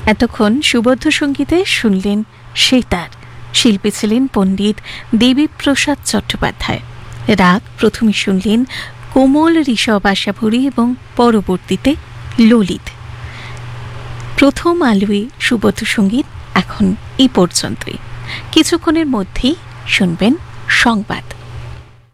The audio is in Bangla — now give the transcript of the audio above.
এতক্ষণ সুবদ্ধ সঙ্গীতে শুনলেন সেতার। শিল্পী ছিলেন পণ্ডিত দেবীপ্রসাদ চট্টোপাধ্যায়। রাগ প্রথমে শুনলেন কোমল ঋষভ আশাভরী এবং পরবর্তীতে ললিত। প্রথম আলোয় সুবদ্ধ সঙ্গীত এখন এই পর্যন্তই। কিছুক্ষণের মধ্যেই শুনবেন সংবাদ।